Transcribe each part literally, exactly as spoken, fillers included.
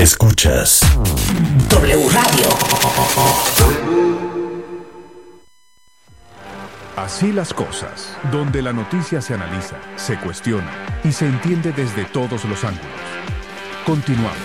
Escuchas W Radio. Así las cosas, donde la noticia se analiza, se cuestiona y se entiende desde todos los ángulos. Continuamos.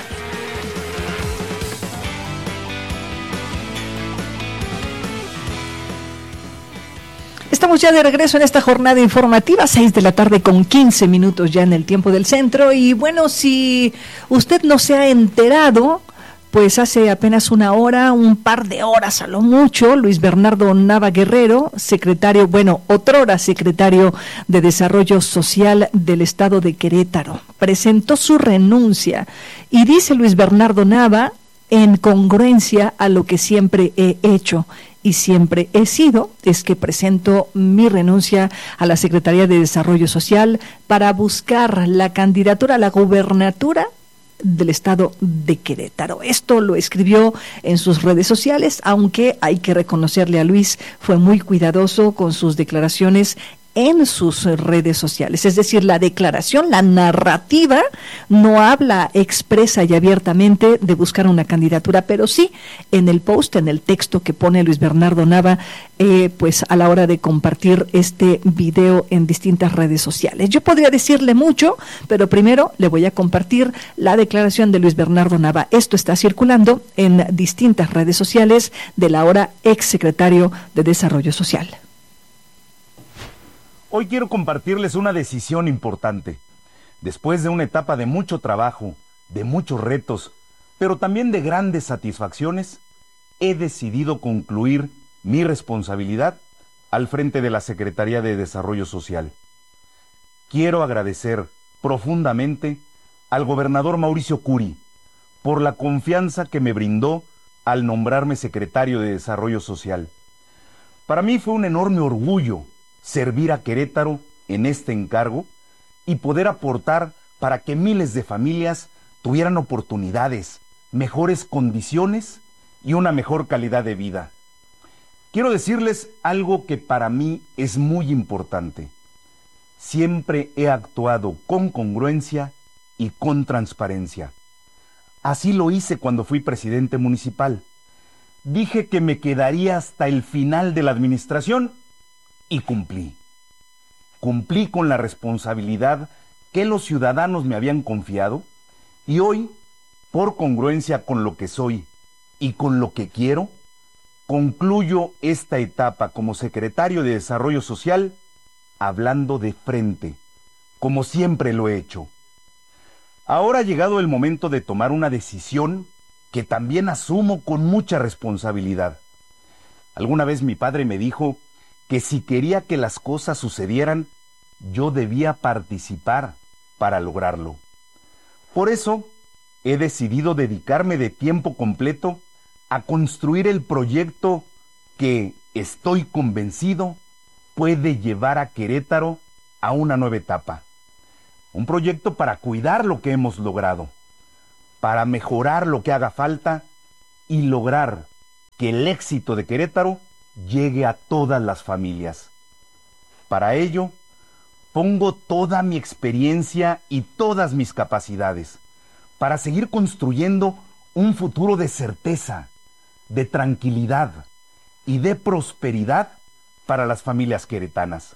Estamos ya de regreso en esta jornada informativa, seis de la tarde con quince minutos ya en el tiempo del centro. Y bueno, si usted no se ha enterado, pues hace apenas una hora, un par de horas a lo mucho, Luis Bernardo Nava Guerrero, secretario, bueno, otrora secretario de Desarrollo Social del Estado de Querétaro, presentó su renuncia. Y dice Luis Bernardo Nava, en congruencia a lo que siempre he hecho y siempre he sido, es que presento mi renuncia a la Secretaría de Desarrollo Social para buscar la candidatura a la gubernatura del Estado de Querétaro. Esto lo escribió en sus redes sociales, aunque hay que reconocerle a Luis, fue muy cuidadoso con sus declaraciones en sus redes sociales. Es decir, la declaración, la narrativa, no habla expresa y abiertamente de buscar una candidatura, pero sí en el post, en el texto que pone Luis Bernardo Nava, eh, pues a la hora de compartir este video en distintas redes sociales. Yo podría decirle mucho, pero primero le voy a compartir la declaración de Luis Bernardo Nava. Esto está circulando en distintas redes sociales del ahora exsecretario de Desarrollo Social. Hoy quiero compartirles una decisión importante. Después de una etapa de mucho trabajo, de muchos retos, pero también de grandes satisfacciones, he decidido concluir mi responsabilidad al frente de la Secretaría de Desarrollo Social. Quiero agradecer profundamente al gobernador Mauricio Curi por la confianza que me brindó al nombrarme secretario de Desarrollo Social. Para mí fue un enorme orgullo servir a Querétaro en este encargo y poder aportar para que miles de familias tuvieran oportunidades, mejores condiciones y una mejor calidad de vida. Quiero decirles algo que para mí es muy importante. Siempre he actuado con congruencia y con transparencia. Así lo hice cuando fui presidente municipal. Dije que me quedaría hasta el final de la administración y cumplí. Cumplí con la responsabilidad que los ciudadanos me habían confiado y hoy, por congruencia con lo que soy y con lo que quiero, concluyo esta etapa como secretario de Desarrollo Social hablando de frente, como siempre lo he hecho. Ahora ha llegado el momento de tomar una decisión que también asumo con mucha responsabilidad. Alguna vez mi padre me dijo que si quería que las cosas sucedieran, yo debía participar para lograrlo. Por eso, he decidido dedicarme de tiempo completo a construir el proyecto que, estoy convencido, puede llevar a Querétaro a una nueva etapa. Un proyecto para cuidar lo que hemos logrado, para mejorar lo que haga falta y lograr que el éxito de Querétaro llegue a todas las familias. Para ello, pongo toda mi experiencia y todas mis capacidades para seguir construyendo un futuro de certeza, de tranquilidad y de prosperidad para las familias queretanas.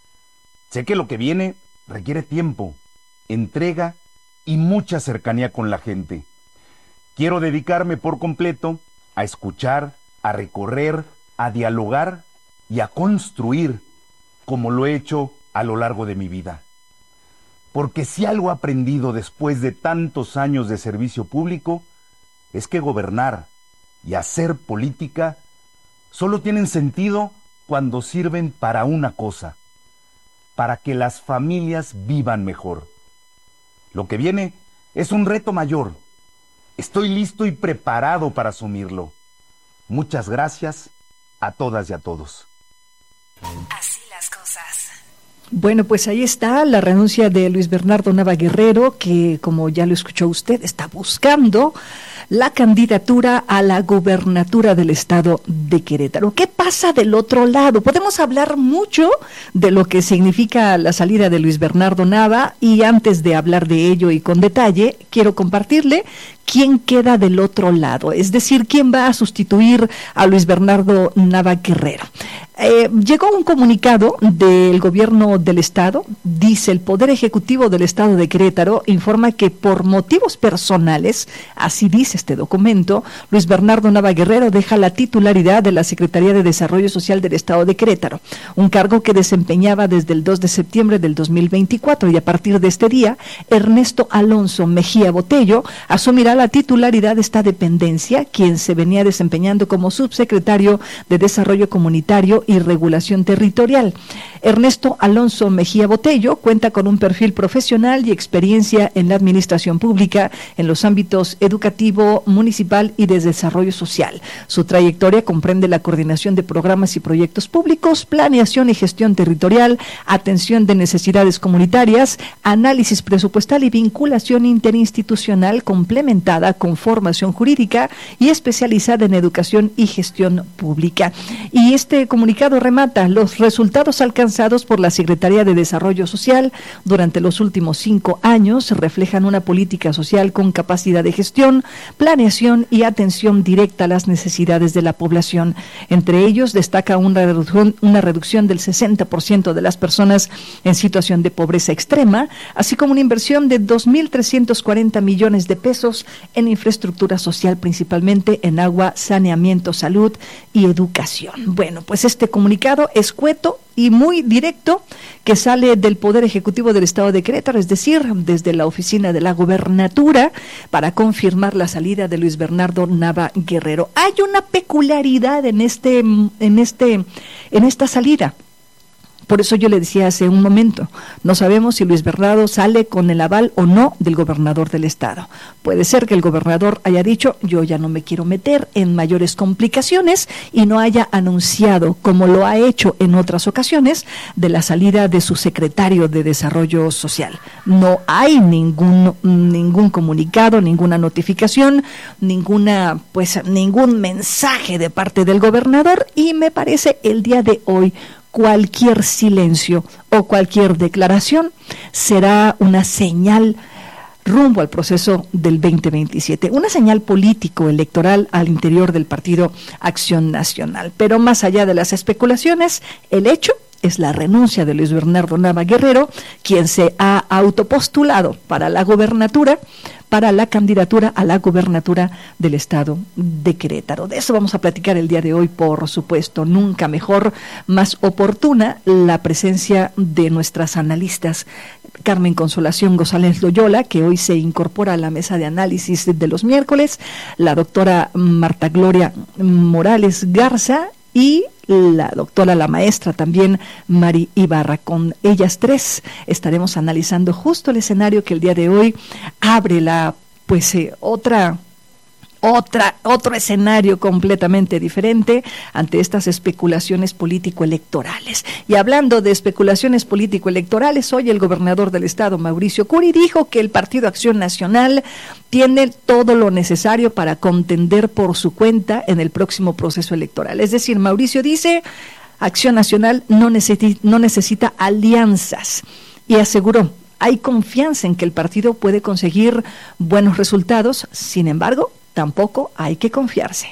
Sé que lo que viene requiere tiempo, entrega y mucha cercanía con la gente. Quiero dedicarme por completo a escuchar, a recorrer, a dialogar y a construir como lo he hecho a lo largo de mi vida. Porque si algo he aprendido después de tantos años de servicio público, es que gobernar y hacer política solo tienen sentido cuando sirven para una cosa, para que las familias vivan mejor. Lo que viene es un reto mayor. Estoy listo y preparado para asumirlo. Muchas gracias a todas y a todos. Así las cosas. Bueno, pues ahí está la renuncia de Luis Bernardo Nava Guerrero, que como ya lo escuchó usted, está buscando la candidatura a la gubernatura del estado de Querétaro. ¿Qué pasa del otro lado? Podemos hablar mucho de lo que significa la salida de Luis Bernardo Nava, y antes de hablar de ello y con detalle, quiero compartirle quién queda del otro lado, es decir, quién va a sustituir a Luis Bernardo Nava Guerrero. Eh, llegó un comunicado del gobierno del estado, dice: el Poder Ejecutivo del estado de Querétaro informa que por motivos personales, así dice este documento, Luis Bernardo Nava Guerrero deja la titularidad de la Secretaría de Desarrollo Social del estado de Querétaro, un cargo que desempeñaba desde el dos de septiembre del dos mil veinticuatro, y a partir de este día, Ernesto Alonso Mejía Botello asumirá la titularidad de esta dependencia, quien se venía desempeñando como subsecretario de Desarrollo Comunitario y Regulación Territorial. Ernesto Alonso Mejía Botello cuenta con un perfil profesional y experiencia en la administración pública en los ámbitos educativo, municipal y de desarrollo social. Su trayectoria comprende la coordinación de programas y proyectos públicos, planeación y gestión territorial, atención de necesidades comunitarias, análisis presupuestal y vinculación interinstitucional complementada con formación jurídica y especializada en educación y gestión pública. Y este comunicado remata: los resultados alcanzados por la Secretaría de Desarrollo Social durante los últimos cinco años reflejan una política social con capacidad de gestión, planeación y atención directa a las necesidades de la población. Entre ellos destaca una reducción, una reducción del sesenta por ciento de las personas en situación de pobreza extrema, así como una inversión de dos mil trescientos cuarenta millones de pesos en infraestructura social, principalmente en agua, saneamiento, salud y educación. Bueno, pues este comunicado escueto y muy directo que sale del Poder Ejecutivo del Estado de Querétaro, es decir, desde la oficina de la gubernatura, para confirmar la salida de Luis Bernardo Nava Guerrero. Hay una peculiaridad en este, en este, en esta salida. Por eso yo le decía hace un momento, no sabemos si Luis Bernardo sale con el aval o no del gobernador del estado. Puede ser que el gobernador haya dicho: yo ya no me quiero meter en mayores complicaciones, y no haya anunciado, como lo ha hecho en otras ocasiones, de la salida de su secretario de Desarrollo Social. No hay ningún ningún comunicado, ninguna notificación, ninguna pues ningún mensaje de parte del gobernador, y me parece el día de hoy cualquier silencio o cualquier declaración será una señal rumbo al proceso del veinte veintisiete, una señal político-electoral al interior del Partido Acción Nacional. Pero más allá de las especulaciones, el hecho es la renuncia de Luis Bernardo Nava Guerrero, quien se ha autopostulado para la gobernatura, para la candidatura a la gubernatura del estado de Querétaro. De eso vamos a platicar el día de hoy, por supuesto. Nunca mejor, más oportuna la presencia de nuestras analistas. Carmen Consolación González Loyola, que hoy se incorpora a la mesa de análisis de los miércoles, la doctora Marta Gloria Morales Garza y la doctora, la maestra también, Mari Ibarra. Con ellas tres estaremos analizando justo el escenario que el día de hoy abre la, pues, eh, otra... Otra, otro escenario completamente diferente ante estas especulaciones político-electorales. Y hablando de especulaciones político-electorales, hoy el gobernador del estado, Mauricio Curi, dijo que el Partido Acción Nacional tiene todo lo necesario para contender por su cuenta en el próximo proceso electoral. Es decir, Mauricio dice: Acción Nacional no necesita, no necesita alianzas, y aseguró: hay confianza en que el partido puede conseguir buenos resultados, sin embargo, tampoco hay que confiarse.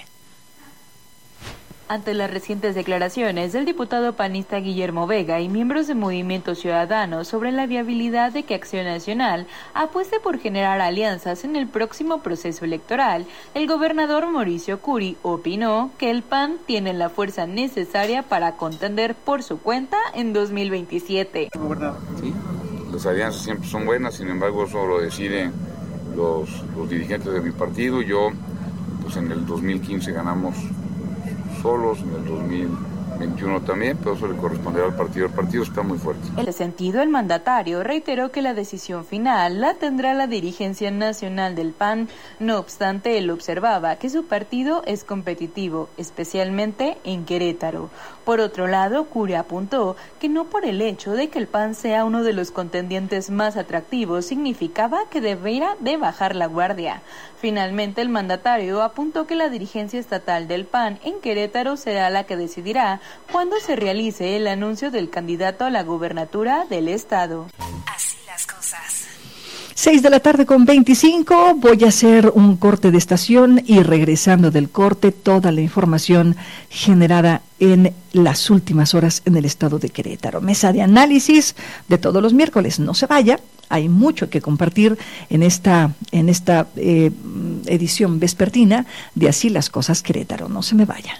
Ante las recientes declaraciones del diputado panista Guillermo Vega y miembros de Movimiento Ciudadano sobre la viabilidad de que Acción Nacional apueste por generar alianzas en el próximo proceso electoral, el gobernador Mauricio Curi opinó que el P A N tiene la fuerza necesaria para contender por su cuenta en dos mil veintisiete. Sí, las alianzas siempre son buenas, sin embargo eso lo deciden los, los dirigentes de mi partido. Yo, pues en el dos mil quince ganamos solos, en el dos mil veintiuno también, pero eso le corresponderá al partido. El partido está muy fuerte. En ese sentido, el mandatario reiteró que la decisión final la tendrá la dirigencia nacional del P A N. No obstante, él observaba que su partido es competitivo, especialmente en Querétaro. Por otro lado, Curia apuntó que no por el hecho de que el P A N sea uno de los contendientes más atractivos significaba que debiera de bajar la guardia. Finalmente, el mandatario apuntó que la dirigencia estatal del P A N en Querétaro será la que decidirá cuándo se realice el anuncio del candidato a la gubernatura del estado. Así las cosas. Seis de la tarde con veinticinco, voy a hacer un corte de estación y regresando del corte toda la información generada en las últimas horas en el estado de Querétaro. Mesa de análisis de todos los miércoles, no se vaya, hay mucho que compartir en esta, en esta eh, edición vespertina de Así las cosas Querétaro, no se me vaya.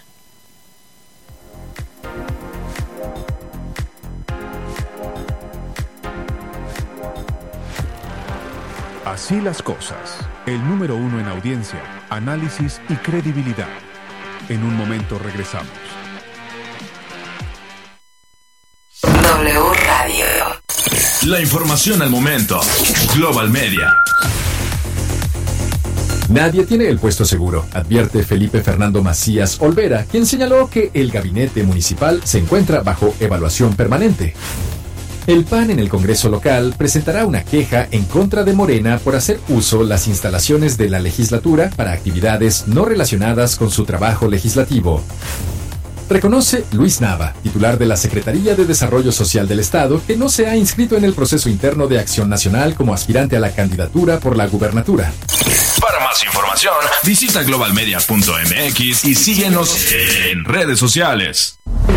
Así las cosas, el número uno en audiencia, análisis y credibilidad. En un momento regresamos. W Radio. La información al momento. Global Media. Nadie tiene el puesto seguro, advierte Felipe Fernando Macías Olvera, quien señaló que el gabinete municipal se encuentra bajo evaluación permanente. El P A N en el Congreso local presentará una queja en contra de Morena por hacer uso las instalaciones de la legislatura para actividades no relacionadas con su trabajo legislativo. Reconoce Luis Nava, titular de la Secretaría de Desarrollo Social del Estado, que no se ha inscrito en el proceso interno de Acción Nacional como aspirante a la candidatura por la gubernatura. Para más información, visita global media punto m x y síguenos en redes sociales.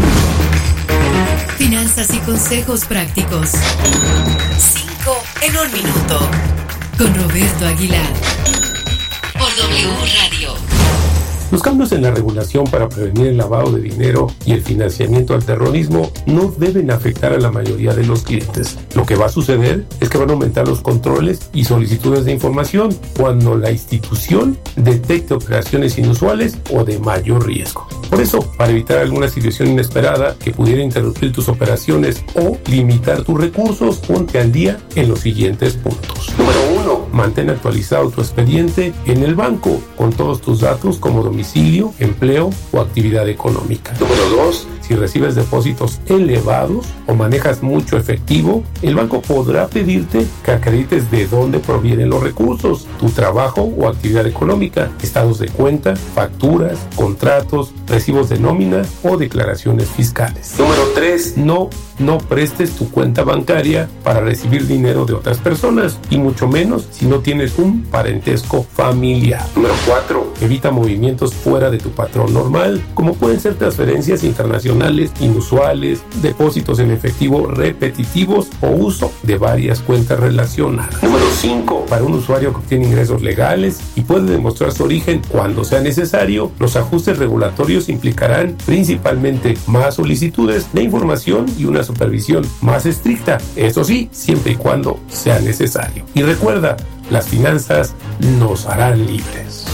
Finanzas y consejos prácticos. Cinco en un minuto. Con Roberto Aguilar. Por W Radio. Los cambios en la regulación para prevenir el lavado de dinero y el financiamiento al terrorismo no deben afectar a la mayoría de los clientes. Lo que va a suceder es que van a aumentar los controles y solicitudes de información cuando la institución detecte operaciones inusuales o de mayor riesgo. Por eso, para evitar alguna situación inesperada que pudiera interrumpir tus operaciones o limitar tus recursos, ponte al día en los siguientes puntos. Número uno, mantén actualizado tu expediente en el banco con todos tus datos como domicilio, empleo o actividad económica. Número dos, si recibes depósitos elevados o manejas mucho efectivo, el banco podrá pedirte que acredites de dónde provienen los recursos, tu trabajo o actividad económica, estados de cuenta, facturas, contratos, recibos de nómina o declaraciones fiscales. Número tres, no, no prestes tu cuenta bancaria para recibir dinero de otras personas y mucho menos si no tienes un parentesco familiar. Número cuatro, evita movimientos fuera de tu patrón normal, como pueden ser transferencias internacionales inusuales, depósitos en efectivo repetitivos o uso de varias cuentas relacionadas. Número cinco, para un usuario que obtiene ingresos legales y puede demostrar su origen cuando sea necesario, los ajustes regulatorios implicarán principalmente más solicitudes de información y una supervisión más estricta, eso sí, siempre y cuando sea necesario. Y recuerda, las finanzas nos harán libres.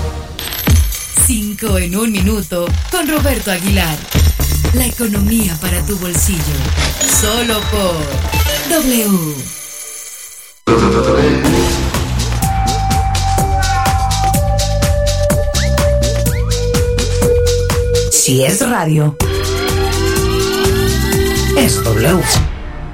Cinco en un minuto con Roberto Aguilar. La economía para tu bolsillo. Solo por W. Si es radio, es W.